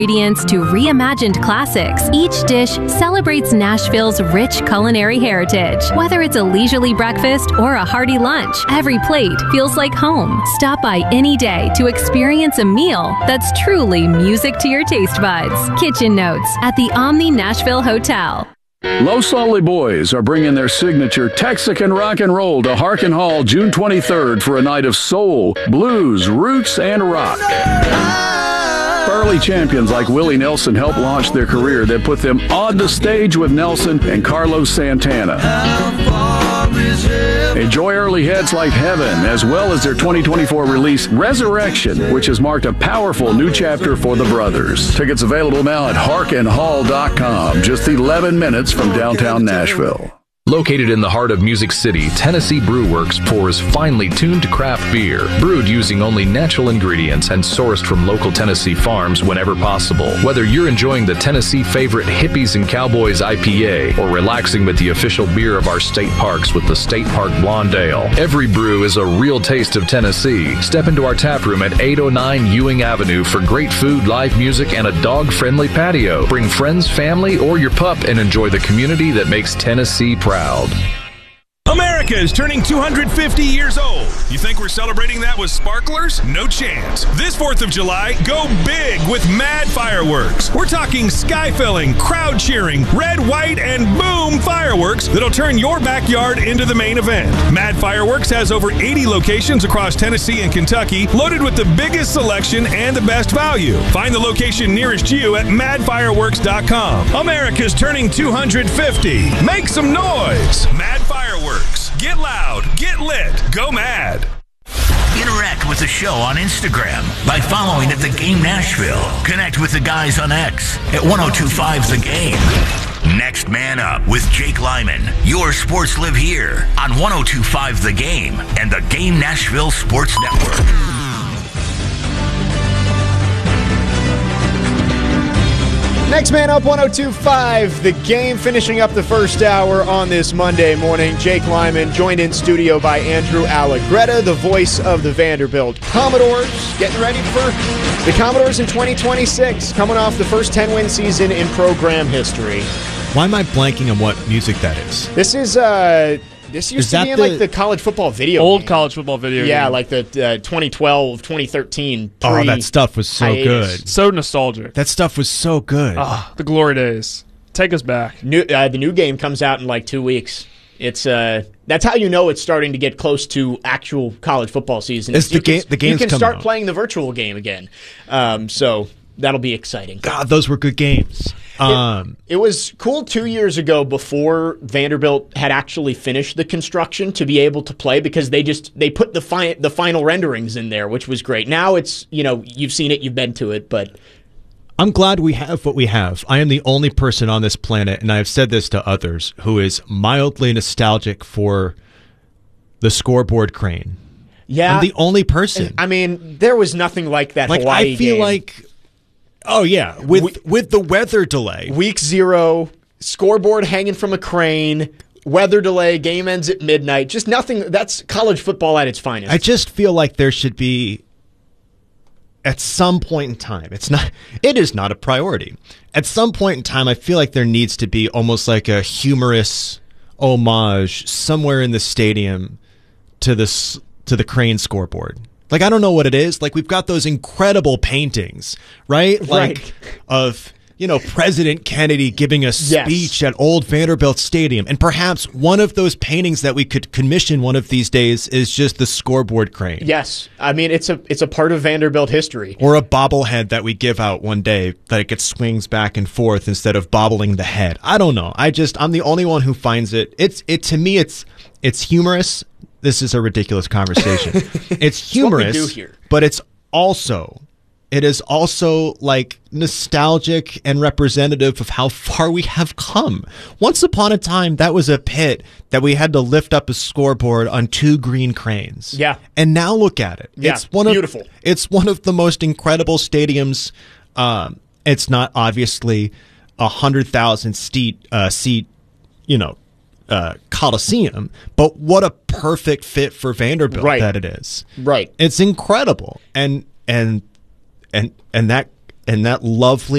Ingredients to reimagined classics, each dish celebrates Nashville's rich culinary heritage. Whether it's a leisurely breakfast or a hearty lunch, every plate feels like home. Stop by any day to experience a meal that's truly music to your taste buds. Kitchen Notes at the Omni Nashville Hotel. Los Lonely Boys are bringing their signature Texican rock and roll to Harkin Hall June 23rd for a night of soul, blues, roots, and rock. Early champions like Willie Nelson helped launch their career that put them on the stage with Nelson and Carlos Santana. Enjoy early hits like Heaven, as well as their 2024 release, Resurrection, which has marked a powerful new chapter for the brothers. Tickets available now at harkinhall.com, just 11 minutes from downtown Nashville. Located in the heart of Music City, Tennessee Brew Works pours finely tuned craft beer, brewed using only natural ingredients and sourced from local Tennessee farms whenever possible. Whether you're enjoying the Tennessee favorite Hippies and Cowboys IPA or relaxing with the official beer of our state parks with the State Park Blonde Ale, every brew is a real taste of Tennessee. Step into our tap room at 809 Ewing Avenue for great food, live music, and a dog-friendly patio. Bring friends, family, or your pup and enjoy the community that makes Tennessee proud. America is turning 250 years old. You think we're celebrating that with sparklers? No chance. This 4th of July, go big with Mad Fireworks. We're talking sky-filling, crowd cheering, red, white, and boom fireworks that'll turn your backyard into the main event. Mad Fireworks has over 80 locations across Tennessee and Kentucky, loaded with the biggest selection and the best value. Find the location nearest you at madfireworks.com. America's turning 250. Make some noise. Mad Fireworks. Get loud, get lit, go mad. Interact with the show on Instagram by following at The Game Nashville. Connect with the guys on X at 1025 The Game. Next Man Up with Jake Lyman. Your sports live here on 1025 The Game and the Game Nashville Sports Network. Next Man Up, 102.5 The Game, finishing up the first hour on this Monday morning. Jake Lyman, joined in studio by Andrew Allegretta, the voice of the Vanderbilt Commodores. Getting ready for the Commodores in 2026, coming off the first 10-win season in program history. Why am I blanking on what music that is? This is This used to be in like the college football video old game. College football video yeah, game. like the 2012, 2013. Oh, that stuff was so good. So nostalgic. That stuff was so good. Ah, the glory days. Take us back. The new game comes out in like 2 weeks. It's that's how you know it's starting to get close to actual college football season. The game's you can start out. playing the virtual game again. So that'll be exciting. God, those were good games. It was cool 2 years ago before Vanderbilt had actually finished the construction to be able to play because they put the final renderings in there, which was great. Now it's, you've seen it, you've been to it, but I'm glad we have what we have. I am the only person on this planet, and I have said this to others, who is mildly nostalgic for the scoreboard crane. Yeah. I'm the only person. I mean, there was nothing like that Hawaii I feel game. like... Oh, yeah, with the weather delay. Week 0, scoreboard hanging from a crane, weather delay, game ends at midnight. Just nothing. That's college football at its finest. I just feel like there should be, at some point in time, it is not a priority. At some point in time, I feel like there needs to be almost like a humorous homage somewhere in the stadium to the crane scoreboard. Like, I don't know what it is. Like, we've got those incredible paintings, right? Like, of, President Kennedy giving a speech at Old Vanderbilt Stadium. And perhaps one of those paintings that we could commission one of these days is just the scoreboard crane. Yes. I mean, it's a part of Vanderbilt history. Or a bobblehead that we give out one day that it gets swings back and forth instead of bobbling the head. I don't know. I'm the only one who finds it. To me, it's humorous. This is a ridiculous conversation. It's humorous, what we do here. But it is also like nostalgic and representative of how far we have come. Once upon a time, that was a pit that we had to lift up a scoreboard on 2 green cranes. Yeah. And now look at it. Yeah, it's beautiful. It's one of the most incredible stadiums. It's not obviously 100,000 seat, Coliseum, but what a perfect fit for Vanderbilt that it is. Right. It's incredible. And that and that lovely